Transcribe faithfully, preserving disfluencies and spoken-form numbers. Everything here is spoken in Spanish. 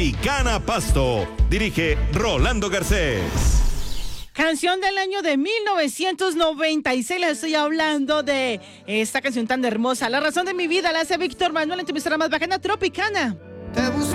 Tropicana Pasto. Dirige Rolando Garcés. Canción del año de mil novecientos noventa y seis, les estoy hablando de esta canción tan hermosa. La razón de mi vida la hace Víctor Manuel en tu emisora más bacana, Tropicana.